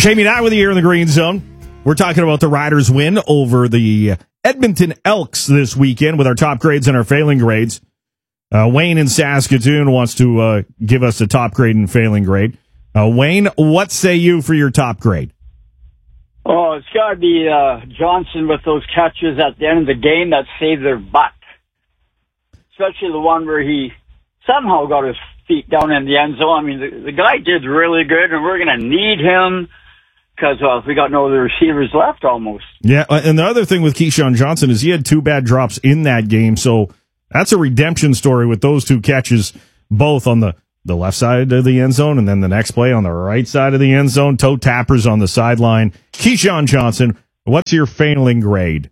Jamie and I with you here in the Green Zone. We're talking about the Riders' win over the Edmonton Elks this weekend with our top grades and our failing grades. Wayne in Saskatoon wants to give us a top grade and failing grade. Wayne, what say you for your top grade? Oh, it's got to be Johnson with those catches at the end of the game that saved their butt. Especially the one where he somehow got his feet down in the end zone. I mean, the guy did really good, and we're going to need him because we got no other receivers left almost. Yeah, and the other thing with Keyshawn Johnson is he had 2 bad drops in that game, so that's a redemption story with those 2 catches, both on the left side of the end zone and then the next play on the right side of the end zone, toe tappers on the sideline. Keyshawn Johnson, what's your failing grade?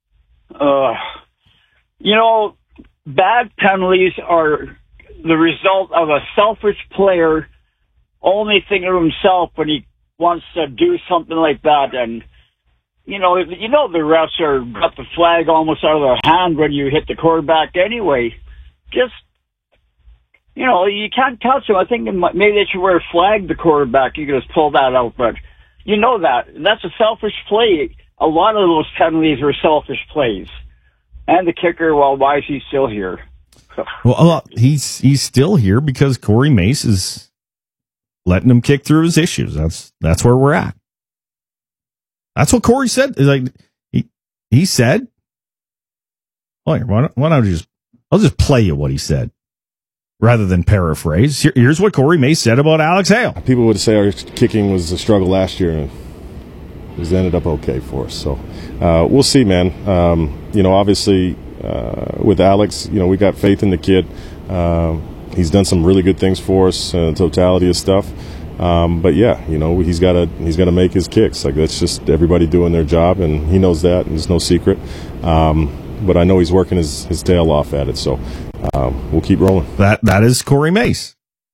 Bad penalties are the result of a selfish player only thinking of himself when he wants to do something like that. And, the refs got the flag almost out of their hand when you hit the quarterback anyway. Just, you can't touch him. I think maybe they should wear a flag, the quarterback. You can just pull that out. But you know that. And that's a selfish play. A lot of those penalties were selfish plays. And the kicker, why is he still here? Well, he's still here because Corey Mace is letting him kick through his issues. That's where we're at. That's what Corey said. Like he said. Why don't I'll just play you what he said rather than paraphrase. Here's what Corey Mace said about Alex Hale. People would say our kicking was a struggle last year, and it ended up okay for us. So we'll see, man. Obviously with Alex, we got faith in the kid. He's done some really good things for us, totality of stuff. But yeah, he's got to make his kicks. Like that's just everybody doing their job, and he knows that, and it's no secret. But I know he's working his tail off at it. So we'll keep rolling. That is Corey Mace.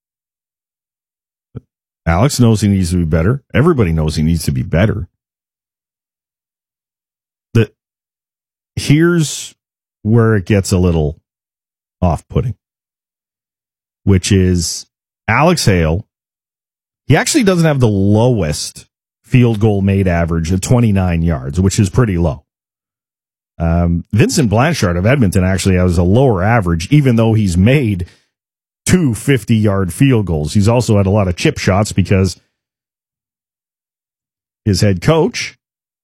Alex knows he needs to be better. Everybody knows he needs to be better. Here's where it gets a little off-putting, which is Alex Hale. He actually doesn't have the lowest field goal made average at 29 yards, which is pretty low. Vincent Blanchard of Edmonton actually has a lower average, even though he's made 2 50-yard field goals. He's also had a lot of chip shots because his head coach,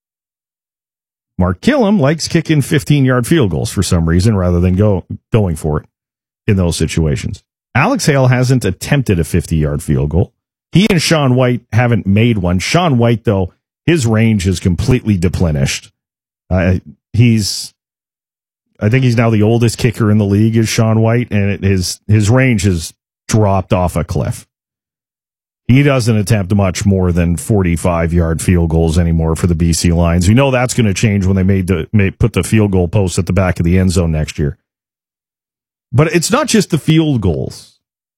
Mark Killam, likes kicking 15-yard field goals for some reason rather than going for it in those situations. Alex Hale hasn't attempted a 50-yard field goal. He and Sean White haven't made one. Sean White, though, his range is completely depleted. I think he's now the oldest kicker in the league is Sean White, and his range has dropped off a cliff. He doesn't attempt much more than 45-yard field goals anymore for the BC Lions. We know that's going to change when they put the field goal post at the back of the end zone next year. But it's not just the field goals.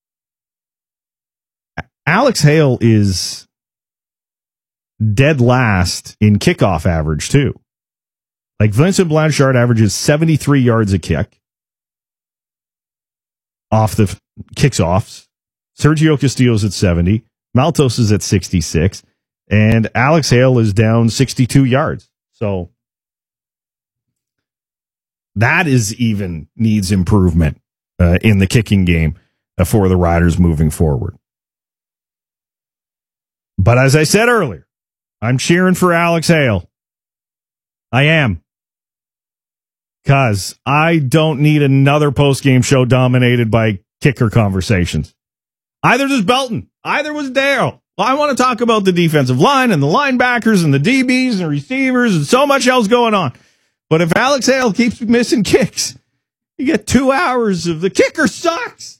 Alex Hale is dead last in kickoff average, too. Like Vincent Blanchard averages 73 yards a kick off the kicks-offs. Sergio Castillo's at 70. Maltos is at 66. And Alex Hale is down 62 yards. So that needs improvement in the kicking game for the Riders moving forward. But as I said earlier, I'm cheering for Alex Hale. I am. Because I don't need another postgame show dominated by kicker conversations. Either does Belton. Either was Darryl. Well, I want to talk about the defensive line and the linebackers and the DBs and receivers and so much else going on. But if Alex Hale keeps missing kicks, you get 2 hours of the kicker sucks.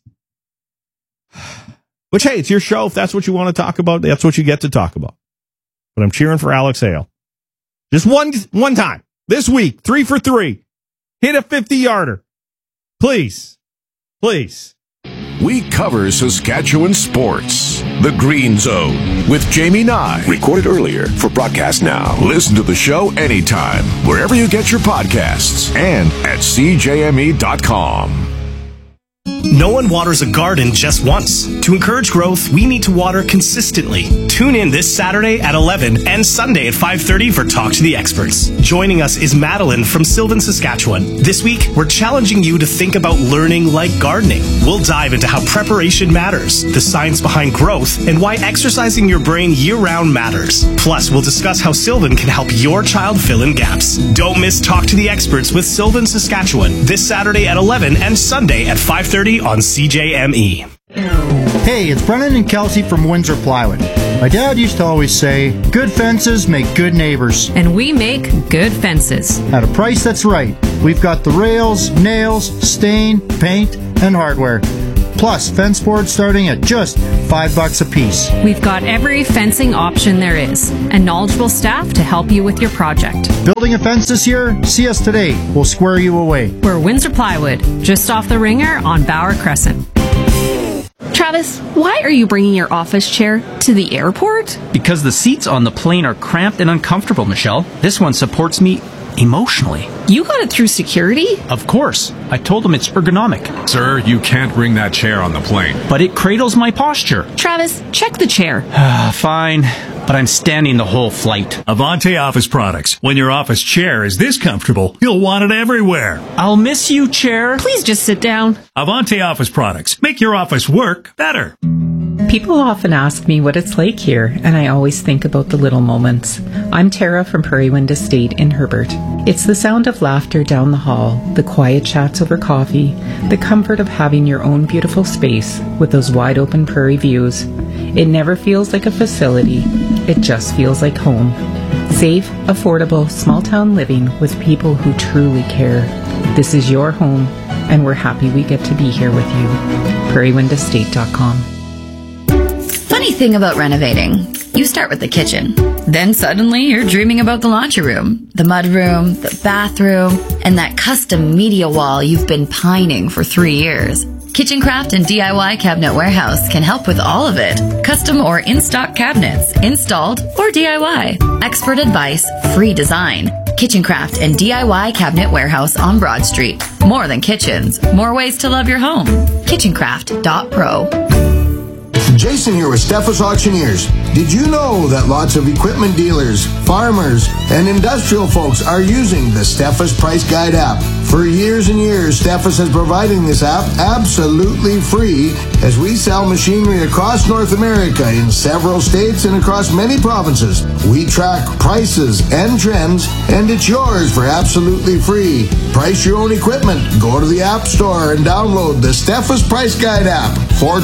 Which, hey, it's your show. If that's what you want to talk about, that's what you get to talk about. But I'm cheering for Alex Hale. Just one time. This week, 3 for 3. Hit a 50-yarder. Please. Please. We cover Saskatchewan sports. The Green Zone with Jamie Nye. Recorded earlier for broadcast now. Listen to the show anytime, wherever you get your podcasts, and at CJME.com. No one waters a garden just once. To encourage growth, we need to water consistently. Tune in this Saturday at 11 and Sunday at 5:30 for Talk to the Experts. Joining us is Madeline from Sylvan, Saskatchewan. This week, we're challenging you to think about learning like gardening. We'll dive into how preparation matters, the science behind growth, and why exercising your brain year-round matters. Plus, we'll discuss how Sylvan can help your child fill in gaps. Don't miss Talk to the Experts with Sylvan, Saskatchewan, this Saturday at 11 and Sunday at 5:30 on CJME. Hey, it's Brennan and Kelsey from Windsor Plywood. My dad used to always say, good fences make good neighbors. And we make good fences. At a price that's right. We've got the rails, nails, stain, paint, and hardware. Plus, fence boards starting at just $5 a piece. We've got every fencing option there is, and knowledgeable staff to help you with your project. Building a fence this year? See us today. We'll square you away. We're Windsor Plywood, just off the Ringer on Bauer Crescent. Travis, why are you bringing your office chair to the airport? Because the seats on the plane are cramped and uncomfortable, Michelle. This one supports me emotionally. You got it through security? Of course. I told them it's ergonomic. Sir, you can't bring that chair on the plane. But it cradles my posture. Travis, check the chair. Fine, but I'm standing the whole flight. Avante Office Products. When your office chair is this comfortable, you'll want it everywhere. I'll miss you, chair. Please just sit down. Avante Office Products. Make your office work better. People often ask me what it's like here, and I always think about the little moments. I'm Tara from Prairie Wind Estate in Herbert. It's the sound of laughter down the hall, the quiet chats over coffee, the comfort of having your own beautiful space with those wide open prairie views. It never feels like a facility, it just feels like home. Safe, affordable, small town living with people who truly care. This is your home, and we're happy we get to be here with you. prairiewindestate.com. Funny thing about renovating, you start with the kitchen. Then suddenly you're dreaming about the laundry room, the mudroom, the bathroom, and that custom media wall you've been pining for 3 years. Kitchencraft and DIY Cabinet Warehouse can help with all of it. Custom or in-stock cabinets, installed or DIY. Expert advice, free design. Kitchencraft and DIY Cabinet Warehouse on Broad Street. More than kitchens, more ways to love your home. Kitchencraft.pro. Jason here with Steffes Auctioneers. Did you know that lots of equipment dealers, farmers, and industrial folks are using the Steffes Price Guide app? For years and years, Steffes has provided this app absolutely free as we sell machinery across North America in several states and across many provinces. We track prices and trends, and it's yours for absolutely free. Price your own equipment. Go to the App Store and download the Steffes Price Guide app.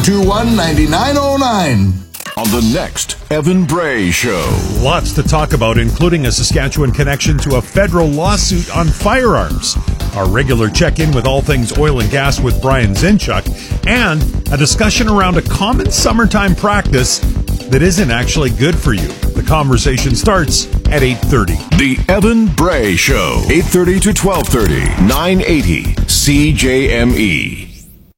421-9909. On the next Evan Bray Show. Lots to talk about, including a Saskatchewan connection to a federal lawsuit on firearms, our regular check-in with all things oil and gas with Brian Zinchuk, and a discussion around a common summertime practice that isn't actually good for you. The conversation starts at 8:30. The Evan Bray Show, 8:30 to 12:30, 980 CJME.